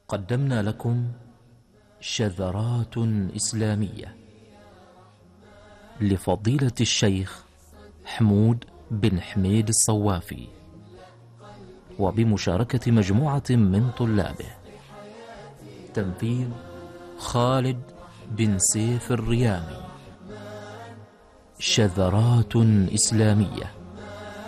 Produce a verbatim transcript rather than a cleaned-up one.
قدمنا لكم شذرات إسلامية لفضيلة الشيخ حمود بن حميد الصوافي، وبمشاركة مجموعة من طلابه. تمثيل خالد بن سيف الريامي. شذرات إسلامية.